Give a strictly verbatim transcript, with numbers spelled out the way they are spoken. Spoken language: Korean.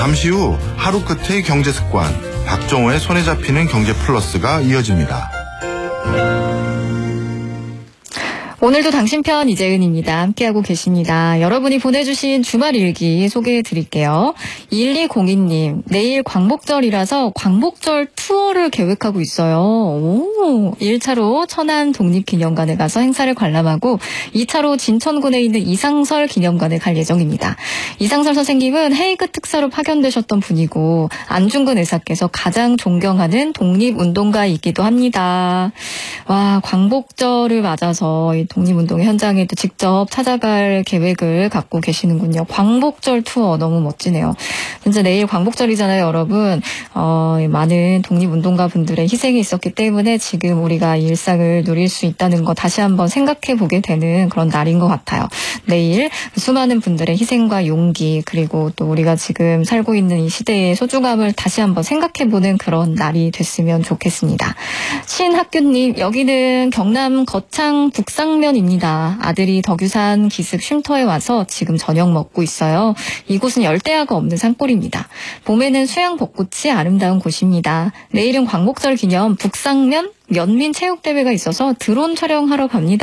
잠시 후 하루 끝의 경제습관, 박정호의 손에 잡히는 경제 플러스가 이어집니다. 오늘도 당신 편 이재은입니다. 함께하고 계십니다. 여러분이 보내주신 주말 일기 소개해 드릴게요. 일이공이 님, 내일 광복절이라서 광복절 투어를 계획하고 있어요. 오, 일 차로 천안 독립기념관에 가서 행사를 관람하고 이 차로 진천군에 있는 이상설 기념관에 갈 예정입니다. 이상설 선생님은 헤이그 특사로 파견되셨던 분이고 안중근 의사께서 가장 존경하는 독립운동가이기도 합니다. 와, 광복절을 맞아서 이 독립운동의 현장에 또 직접 찾아갈 계획을 갖고 계시는군요. 광복절 투어 너무 멋지네요. 진짜 내일 광복절이잖아요, 여러분. 어, 많은 독립운동가 분들의 희생이 있었기 때문에 지금 우리가 이 일상을 누릴 수 있다는 거 다시 한번 생각해 보게 되는 그런 날인 것 같아요. 내일 수많은 분들의 희생과 용기 그리고 또 우리가 지금 살고 있는 이 시대의 소중함을 다시 한번 생각해 보는 그런 날이 됐으면 좋겠습니다. 신학규님, 여기는 경남 거창 북상면입니다. 아들이 덕유산 기슭 쉼터에 와서 지금 저녁 먹고 있어요. 이곳은 열대야가 없는 산골입니다. 봄에는 수양 벚꽃이 아름다운 곳입니다. 내일은 광복절 기념 북상면 면민 체육대회가 있어서 드론 촬영하러 갑니다.